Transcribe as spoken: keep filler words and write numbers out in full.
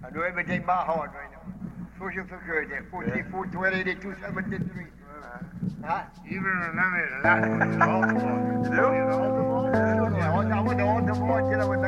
I do everything by heart right now. Social Security, forty-four, twenty-two, seventy-three. Huh? Even remember the last one, the Baltimore. You do? I went to Baltimore, you know,